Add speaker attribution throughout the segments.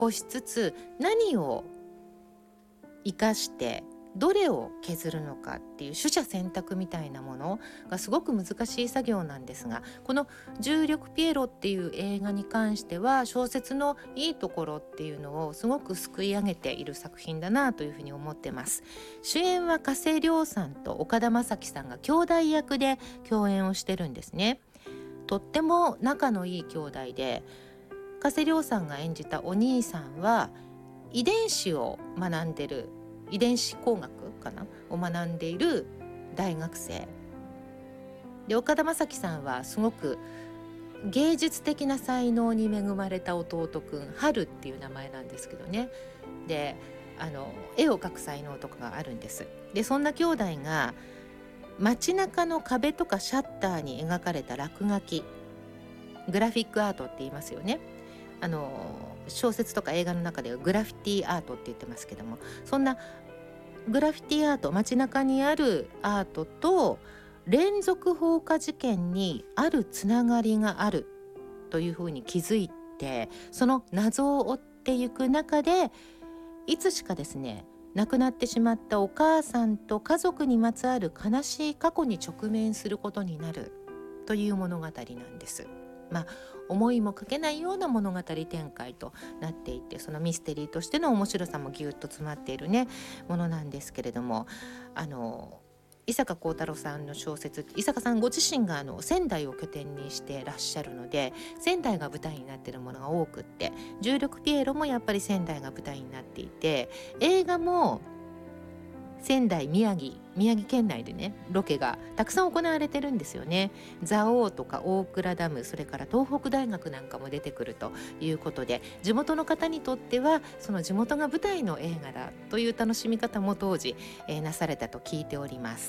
Speaker 1: 残しつつ、何を生かしてどれを削るのかっていう取捨選択みたいなものがすごく難しい作業なんですが、この重力ピエロっていう映画に関しては小説のいいところっていうのをすごくすくい上げている作品だなというふうに思ってます。主演は加瀬亮さんと岡田将生さんが兄弟役で共演をしてるんですね。とっても仲のいい兄弟で、加瀬亮さんが演じたお兄さんは遺伝子を学んでる、遺伝子工学かなを学んでいる大学生で、岡田将生さんはすごく芸術的な才能に恵まれた弟くん、春っていう名前なんですけどね。で、絵を描く才能とかがあるんです。で、そんな兄弟が街中の壁とかシャッターに描かれた落書き、グラフィックアートって言いますよね。小説とか映画の中ではグラフィティアートって言ってますけども、そんなグラフィティアート、街中にあるアートと連続放火事件にあるつながりがあるというふうに気づいて、その謎を追っていく中で、いつしかですね、亡くなってしまったお母さんと家族にまつわる悲しい過去に直面することになるという物語なんです。思いもかけないような物語展開となっていて、そのミステリーとしての面白さもぎゅっと詰まっているねものなんですけれども、伊坂幸太郎さんの小説、伊坂さんご自身が仙台を拠点にしてらっしゃるので、仙台が舞台になっているものが多くって、重力ピエロもやっぱり仙台が舞台になっていて、映画も仙台、宮城県内でね、ロケがたくさん行われてるんですよね。蔵王とか大倉ダム、それから東北大学なんかも出てくるということで、地元の方にとってはその地元が舞台の映画だという楽しみ方も当時、なされたと聞いております。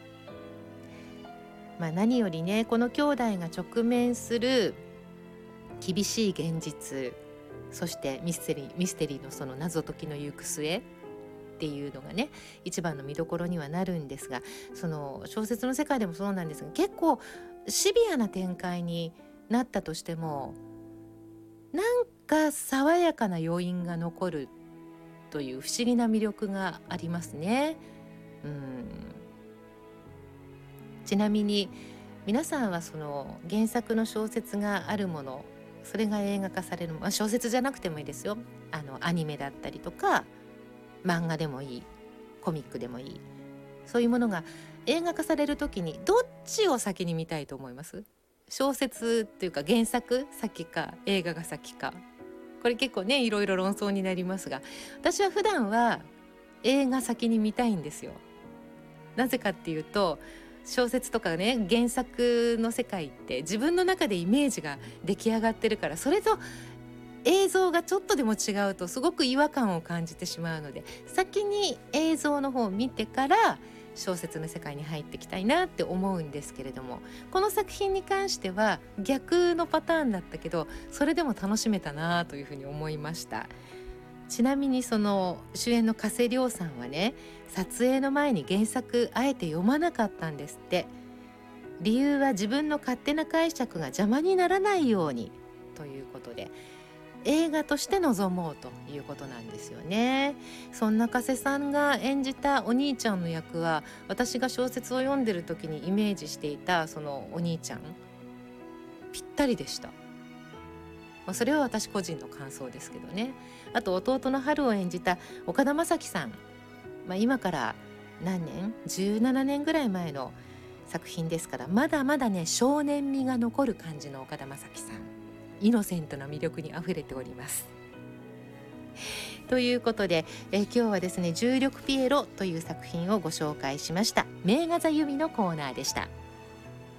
Speaker 1: 何よりね、この兄弟が直面する厳しい現実、そしてミステリーのその謎解きの行く末っていうのがね、一番の見どころにはなるんですが、その小説の世界でもそうなんですが、結構シビアな展開になったとしても、なんか爽やかな余韻が残るという不思議な魅力がありますね。ちなみに皆さんはその原作の小説があるもの、それが映画化される、小説じゃなくてもいいですよ。アニメだったりとか漫画でもいい、コミックでもいい、そういうものが映画化される時にどっちを先に見たいと思います？小説っていうか原作先か映画が先か、これ結構ねいろいろ論争になりますが、私は普段は映画先に見たいんですよ。なぜかっていうと、小説とかね、原作の世界って自分の中でイメージが出来上がってるから、それと映像がちょっとでも違うとすごく違和感を感じてしまうので、先に映像の方を見てから小説の世界に入っていきたいなって思うんですけれども、この作品に関しては逆のパターンだったけど、それでも楽しめたなというふうに思いました。ちなみにその主演の加瀬亮さんはね、撮影の前に原作あえて読まなかったんですって。理由は自分の勝手な解釈が邪魔にならないようにということで、映画として臨もうということなんですよね。そんな加瀬さんが演じたお兄ちゃんの役は、私が小説を読んでる時にイメージしていたそのお兄ちゃんぴったりでした。それは私個人の感想ですけどね。あと弟の春を演じた岡田将生さん、今から何年17年ぐらい前の作品ですから、まだまだね少年味が残る感じの岡田将生さん、イノセントな魅力にあふれております。ということで、今日はですね、重力ピエロという作品をご紹介しました。名画座由美のコーナーでした。